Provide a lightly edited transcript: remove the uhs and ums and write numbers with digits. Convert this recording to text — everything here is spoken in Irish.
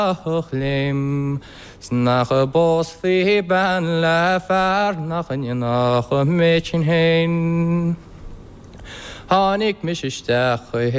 Lim snach a bos fi ban la far nach nach a mechin hein Hanik mish istach